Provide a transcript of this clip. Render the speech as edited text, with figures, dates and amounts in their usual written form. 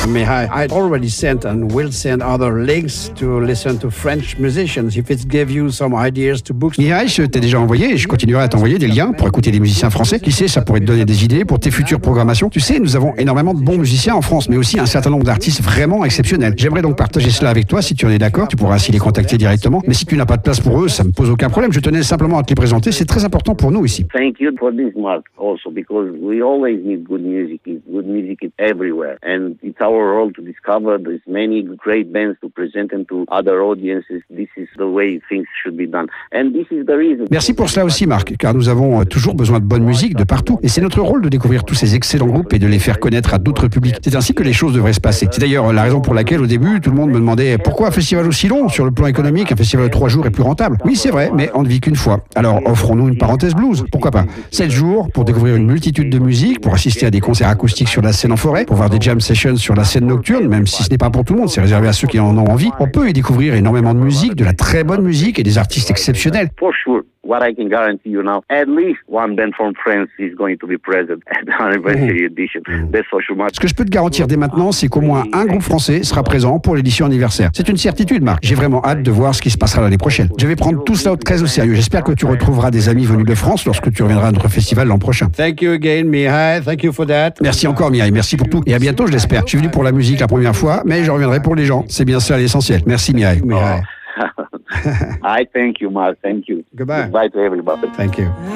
Mihai, I already sent and will send other links to listen to French musicians if it gave you some ideas to book. Mihai, je t'ai déjà envoyé et je continuerai à t'envoyer des liens pour écouter des musiciens français. Qui sait, ça pourrait te donner des idées pour tes futures programmations. Tu sais, nous avons énormément de bons musiciens en France, mais aussi un certain nombre d'artistes vraiment exceptionnels. J'aimerais donc partager cela avec toi si tu en es d'accord. Tu pourras ainsi les contacter directement. Mais si tu n'as pas de place pour eux, ça me pose aucun problème. Je tenais simplement à te les présenter. C'est très important pour nous ici. Thank you for this, Mark, also, because we always need good music. Good music is everywhere. And it's our role to discover there's many great bands to present them to other audiences. This is the way things should be done. And this is the reason. Merci pour cela aussi, Marc, car nous avons toujours besoin de bonne musique de partout. Et c'est notre rôle de découvrir tous ces excellents groupes et de les faire connaître à d'autres publics. C'est ainsi que les choses devraient se passer. C'est d'ailleurs la raison pour laquelle, au début, tout le monde me demandait pourquoi un festival aussi long? Sur le plan économique, un festival de 3 jours est plus rentable. Oui, c'est vrai, mais on ne vit qu'une fois. Alors offrons-nous une parenthèse blues. Pourquoi pas? 7 jours pour découvrir une multitude de musiques, pour assister à des concerts acoustiques sur la scène en forêt, pour voir des jam sessions sur la scène nocturne, même si ce n'est pas pour tout le monde, c'est réservé à ceux qui en ont envie. On peut y découvrir énormément de musique, de la très bonne musique et des artistes exceptionnels. For sure. What I can guarantee you now, at least one band from France is going to be present at the anniversary edition. That's for sure. Ce que je peux te garantir dès maintenant, c'est qu'au moins un groupe français sera présent pour l'édition anniversaire. C'est une certitude, Marc. J'ai vraiment hâte de voir ce qui se passera l'année prochaine. Je vais prendre tout cela très au sérieux. J'espère que tu retrouveras des amis venus de France lorsque tu reviendras à notre festival l'an prochain. Thank you again, Mihai. Thank you for that. Merci encore, Mihai. Merci pour tout. Et à bientôt, je l'espère. Je suis venu pour la musique la première fois, mais je reviendrai pour les gens. C'est bien ça l'essentiel. Merci, Mihai. Mihai. I thank you, Mark. Thank you. Goodbye. Goodbye to everybody. Thank you.